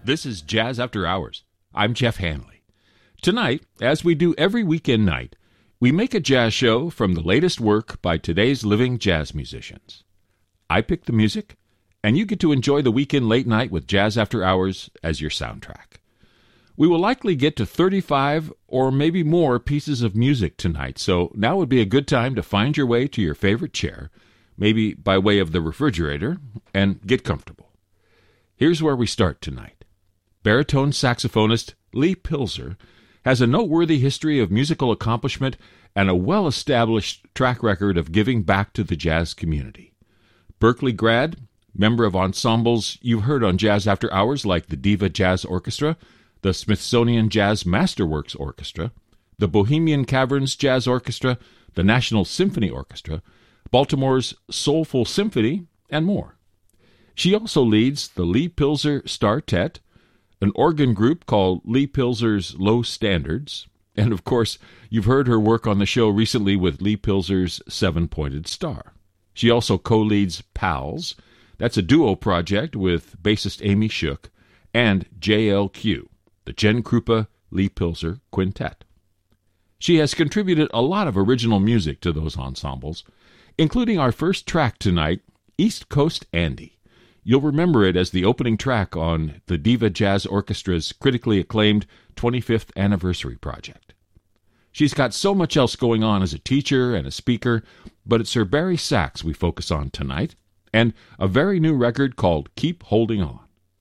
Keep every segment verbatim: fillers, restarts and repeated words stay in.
This is Jazz After Hours. I'm Jeff Hanley. Tonight, as we do every weekend night, we make a jazz show from the latest work by today's living jazz musicians. I pick the music, and you get to enjoy the weekend late night with Jazz After Hours as your soundtrack. We will likely get to thirty-five or maybe more pieces of music tonight, so now would be a good time to find your way to your favorite chair, maybe by way of the refrigerator, and get comfortable. Here's where we start tonight. Baritone saxophonist Lee Pilzer has a noteworthy history of musical accomplishment and a well-established track record of giving back to the jazz community. Berkeley grad, member of ensembles you've heard on Jazz After Hours like the Diva Jazz Orchestra, the Smithsonian Jazz Masterworks Orchestra, the Bohemian Caverns Jazz Orchestra, the National Symphony Orchestra, Baltimore's Soulful Symphony, and more. She also leads the Lee Pilzer Startet, an organ group called Lee Pilzer's Low Standards, and of course, you've heard her work on the show recently with Lee Pilzer's Seven-Pointed Star. She also co-leads Pals, that's a duo project with bassist Amy Shook, and J L Q, the Jen Krupa Lee Pilzer Quintet. She has contributed a lot of original music to those ensembles, including our first track tonight, East Coast Andy. You'll remember it as the opening track on the Diva Jazz Orchestra's critically acclaimed twenty-fifth anniversary project. She's got so much else going on as a teacher and a speaker, but it's her bari sax we focus on tonight, and a very new record called Keep Holding On.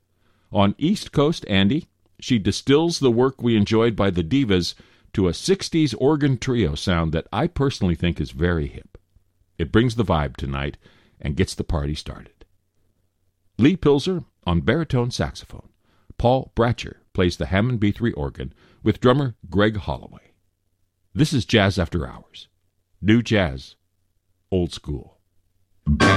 On East Coast Andy, she distills the work we enjoyed by the Divas to a sixties organ trio sound that I personally think is very hip. It brings the vibe tonight and gets the party started. Lee Pilzer on baritone saxophone. Paul Bratcher plays the Hammond B three organ with drummer Greg Holloway. This is Jazz After Hours. New jazz, old school.